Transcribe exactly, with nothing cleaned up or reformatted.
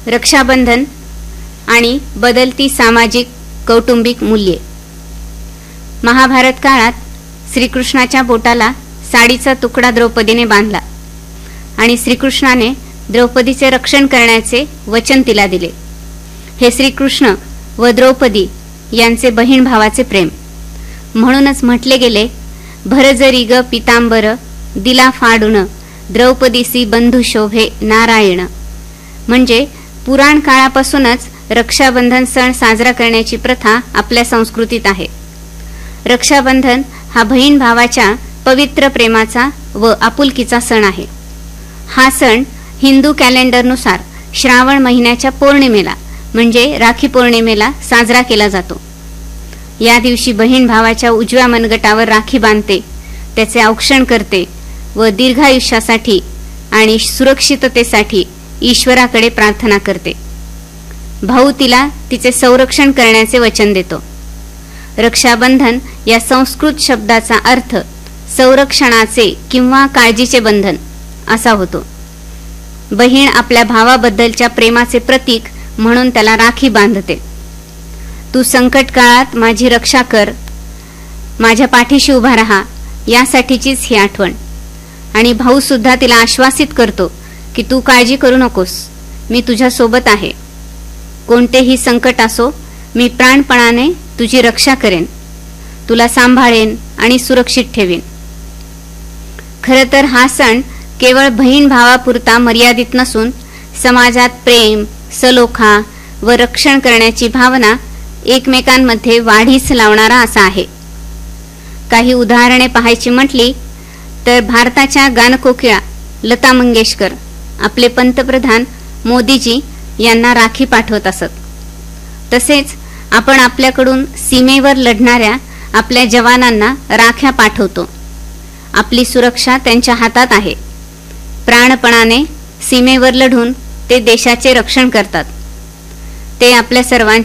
रक्षाबंधन आणि बदलती सामाजिक कौटुंबिक मूल्ये. महाभारत काळात श्रीकृष्णाच्या बोटाला साडीचा तुकडा द्रौपदीने बांधला आणि श्रीकृष्णाने द्रौपदीचे रक्षण करण्याचे वचन तिला दिले. हे श्रीकृष्ण व द्रौपदी यांचे बहीण भावाचे प्रेम. म्हणूनच म्हटले गेले, भरजरी ग पितांबर दिला फाडून द्रौपदीसी बंधू शोभे नारायण. म्हणजे पुराण काळापासूनच रक्षाबंधन सण साजरा करण्याची प्रथा आपल्या संस्कृतीत आहे. रक्षाबंधन हा बहीण भावाच्या पवित्र प्रेमाचा व आपुलकीचा सण आहे. हा सण हिंदू कॅलेंडरनुसार श्रावण महिन्याच्या पौर्णिमेला म्हणजे राखी पौर्णिमेला साजरा केला जातो. या दिवशी बहीण भावाच्या उजव्या मनगटावर राखी बांधते, त्याचे औक्षण करते व दीर्घायुष्यासाठी आणि सुरक्षिततेसाठी ईश्वराकडे प्रार्थना करते. भाऊ तिला तिचे संरक्षण करण्याचे वचन देतो. रक्षाबंधन या संस्कृत शब्दाचा अर्थ संरक्षणाचे किंवा काळजीचे बंधन असा होतो. बहीण आपल्या भावाबद्दलच्या प्रेमाचे प्रतीक म्हणून त्याला राखी बांधते. तू संकट काळात माझी रक्षा कर, माझ्या पाठीशी उभा राहा, यासाठीचीच ही आठवण. आणि भाऊ सुद्धा तिला आश्वासित करतो की तू काळजी करू नकोस, मी तुझ्या सोबत आहे. कोणतेही संकट असो, मी प्राणपणाने तुझी रक्षा करेन, तुला सांभाळेन आणि सुरक्षित ठेवीन. खरं तर हा सण केवळ बहीण भावापुरता मर्यादित नसून समाजात प्रेम, सलोखा व रक्षण करण्याची भावना एकमेकांमध्ये वाढीस लावणारा असा आहे. काही उदाहरणे पाहायची म्हटली तर भारताच्या गानकोकिळा लता मंगेशकर आपले पंतप्रधान मोदीजी यांना राखी पाठवत असत. तसेच आपण आपल्याकडून सीमेवर लढणाऱ्या आपल्या जवानांना राख्या पाठवतो. आपली सुरक्षा त्यांच्या हातात आहे. प्राणपणाने सीमेवर लढून ते देशाचे रक्षण करतात. ते आपल्या सर्वांचे